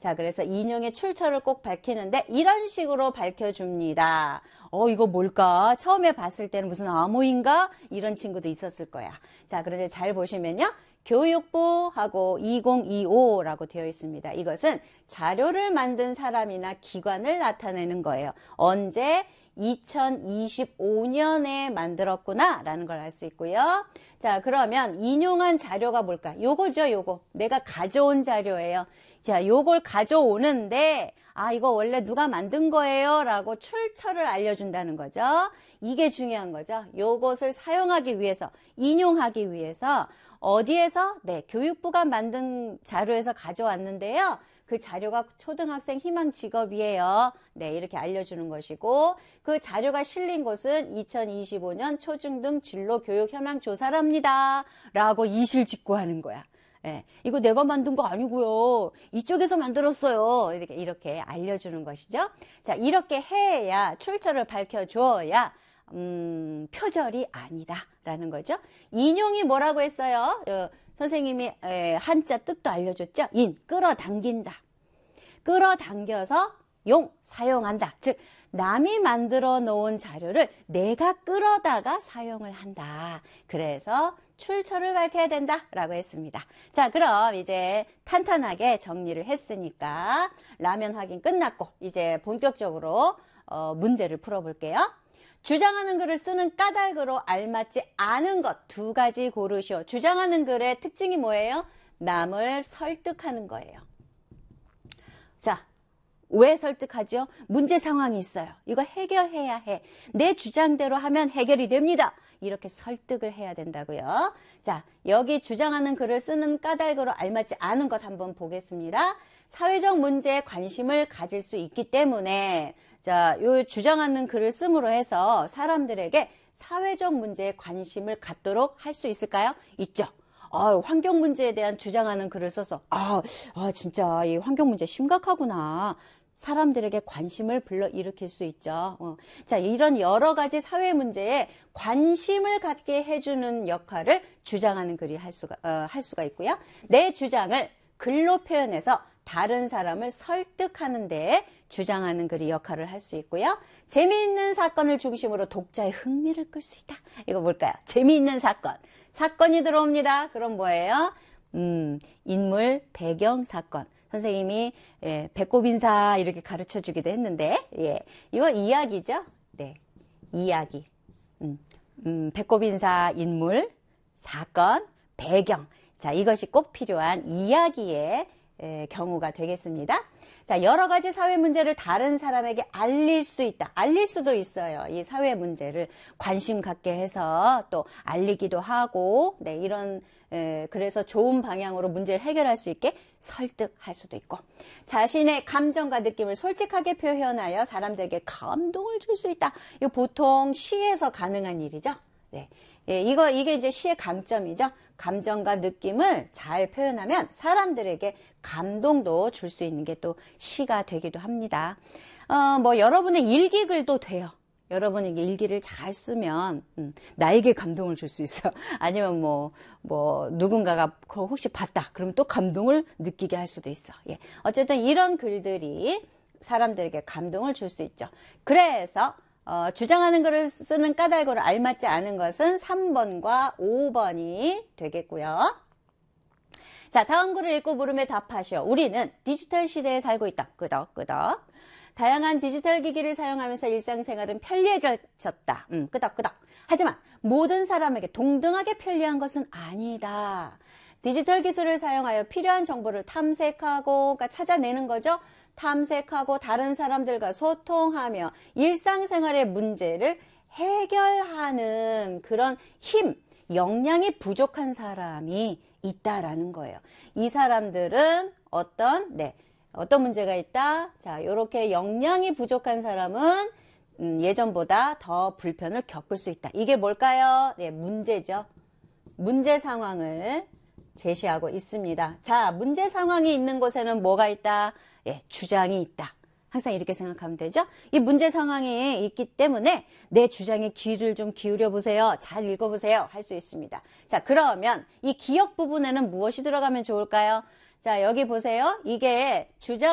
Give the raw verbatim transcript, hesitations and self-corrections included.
자, 그래서 인용의 출처를 꼭 밝히는데 이런 식으로 밝혀줍니다. 어, 이거 뭘까? 처음에 봤을 때는 무슨 암호인가? 이런 친구도 있었을 거야. 자, 그런데 잘 보시면요. 교육부하고 이천이십오라고 되어 있습니다. 이것은 자료를 만든 사람이나 기관을 나타내는 거예요. 언제? 이천이십오 년에 만들었구나 라는 걸 알 수 있고요. 자, 그러면 인용한 자료가 뭘까? 요거죠, 요거. 내가 가져온 자료예요. 자, 요걸 가져오는데 아, 이거 원래 누가 만든 거예요 라고 출처를 알려준다는 거죠. 이게 중요한 거죠. 요것을 사용하기 위해서, 인용하기 위해서 어디에서? 네, 교육부가 만든 자료에서 가져왔는데요. 그 자료가 초등학생 희망 직업이에요. 네, 이렇게 알려주는 것이고 그 자료가 실린 곳은 이천이십오 년 초중등 진로 교육 현황 조사랍니다. 라고 이실직고하는 거야. 예, 이거 내가 만든 거 아니고요. 이쪽에서 만들었어요. 이렇게, 이렇게 알려주는 것이죠. 자, 이렇게 해야 출처를 밝혀줘야 음, 표절이 아니다 라는 거죠. 인용이 뭐라고 했어요? 어, 선생님이 에, 한자 뜻도 알려줬죠. 인, 끌어당긴다. 끌어당겨서 용, 사용한다. 즉 남이 만들어 놓은 자료를 내가 끌어다가 사용을 한다. 그래서 출처를 밝혀야 된다 라고 했습니다. 자, 그럼 이제 탄탄하게 정리를 했으니까 라면 확인 끝났고 이제 본격적으로 어, 문제를 풀어볼게요. 주장하는 글을 쓰는 까닭으로 알맞지 않은 것 두 가지 고르시오. 주장하는 글의 특징이 뭐예요? 남을 설득하는 거예요. 자, 왜 설득하죠? 문제 상황이 있어요. 이거 해결해야 해. 내 주장대로 하면 해결이 됩니다. 이렇게 설득을 해야 된다고요. 자, 여기 주장하는 글을 쓰는 까닭으로 알맞지 않은 것 한번 보겠습니다. 사회적 문제에 관심을 가질 수 있기 때문에 자, 요 주장하는 글을 씀으로 해서 사람들에게 사회적 문제에 관심을 갖도록 할 수 있을까요? 있죠. 아, 환경 문제에 대한 주장하는 글을 써서 아, 아 진짜 이 환경 문제 심각하구나. 사람들에게 관심을 불러일으킬 수 있죠. 어. 자, 이런 여러 가지 사회 문제에 관심을 갖게 해주는 역할을 주장하는 글이 할 수가, 어, 할 수가 있고요. 내 주장을 글로 표현해서 다른 사람을 설득하는 데에 주장하는 글이 역할을 할 수 있고요. 재미있는 사건을 중심으로 독자의 흥미를 끌 수 있다. 이거 뭘까요? 재미있는 사건. 사건이 들어옵니다. 그럼 뭐예요? 음, 인물, 배경, 사건. 선생님이 예, 배꼽인사 이렇게 가르쳐 주기도 했는데 예, 이거 이야기죠. 네, 이야기. 음, 음, 배꼽인사, 인물, 사건, 배경. 자, 이것이 꼭 필요한 이야기의 에, 경우가 되겠습니다. 자, 여러 가지 사회 문제를 다른 사람에게 알릴 수 있다. 알릴 수도 있어요. 이 사회 문제를 관심 갖게 해서 또 알리기도 하고, 네, 이런, 에, 그래서 좋은 방향으로 문제를 해결할 수 있게 설득할 수도 있고, 자신의 감정과 느낌을 솔직하게 표현하여 사람들에게 감동을 줄 수 있다. 이거 보통 시에서 가능한 일이죠. 네. 예, 이거, 이게 이제 시의 강점이죠. 감정과 느낌을 잘 표현하면 사람들에게 감동도 줄 수 있는 게 또 시가 되기도 합니다. 어, 뭐, 여러분의 일기글도 돼요. 여러분이 일기를 잘 쓰면, 음, 나에게 감동을 줄 수 있어. 아니면 뭐, 뭐, 누군가가 그걸 혹시 봤다. 그러면 또 감동을 느끼게 할 수도 있어. 예. 어쨌든 이런 글들이 사람들에게 감동을 줄 수 있죠. 그래서, 어, 주장하는 글을 쓰는 까닭으로 알맞지 않은 것은 삼 번과 오 번이 되겠고요. 자, 다음 글을 읽고 물음에 답하시오. 우리는 디지털 시대에 살고 있다. 끄덕끄덕. 다양한 디지털 기기를 사용하면서 일상생활은 편리해졌다. 음, 끄덕끄덕. 하지만 모든 사람에게 동등하게 편리한 것은 아니다. 디지털 기술을 사용하여 필요한 정보를 탐색하고, 그러니까 찾아내는 거죠. 탐색하고 다른 사람들과 소통하며 일상생활의 문제를 해결하는 그런 힘, 역량이 부족한 사람이 있다라는 거예요. 이 사람들은 어떤, 네, 어떤 문제가 있다? 자, 요렇게 역량이 부족한 사람은 음, 예전보다 더 불편을 겪을 수 있다. 이게 뭘까요? 네, 문제죠. 문제 상황을 제시하고 있습니다. 자, 문제 상황이 있는 곳에는 뭐가 있다? 예, 주장이 있다. 항상 이렇게 생각하면 되죠? 이 문제 상황이 있기 때문에 내 주장에 귀를 좀 기울여 보세요. 잘 읽어보세요. 할 수 있습니다. 자, 그러면 이 기억 부분에는 무엇이 들어가면 좋을까요? 자, 여기 보세요. 이게 주장